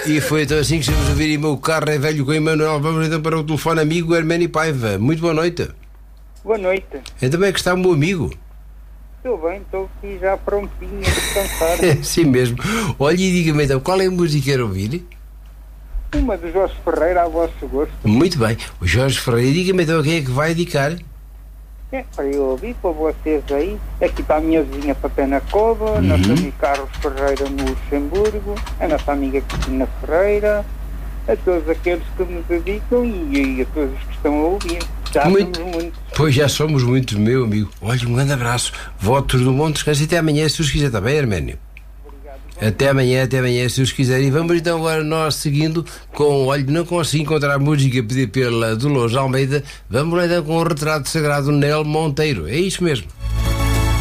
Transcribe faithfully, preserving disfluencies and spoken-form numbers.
E foi então assim que estamos a vir, e meu carro é velho com Emanuel. Vamos então para o telefone amigo Herménio Paiva. Muito boa noite. Boa noite. Então bem que está o meu amigo. Estou bem, estou aqui já prontinho a descansar. Sim mesmo. Olha, e diga-me então, qual é a música que quer ouvir? Uma do Jorge Ferreira, a vosso gosto. Muito bem. O Jorge Ferreira, diga-me então quem é que vai dedicar? É, para eu ouvir, para vocês aí. Aqui para a minha vizinha Papé na Cova, Uhum. nosso amigo Carlos Ferreira no Luxemburgo, a nossa amiga Cristina Ferreira, a todos aqueles que me dedicam e, e a todos os que estão a ouvir. Já Muito. somos muitos. Pois já somos muitos, meu amigo. Olha, um grande abraço. Votos do bom descanso e até amanhã, se os quiser, está bem, Herménio? Até amanhã, até amanhã, se os quiserem. E vamos então agora nós seguindo com, olha, não consigo encontrar a música pedida pela Dolores Almeida. Vamos lá então com o retrato sagrado Nel Monteiro. É isso mesmo.